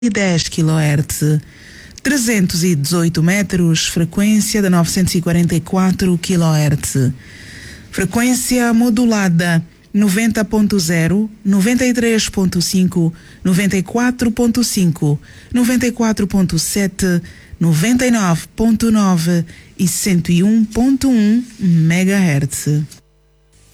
10 kHz, 318 metros, frequência de 944 kHz, frequência modulada 90.0, 93.5, 94.5, 94.7, 99.9 e 101.1 MHz.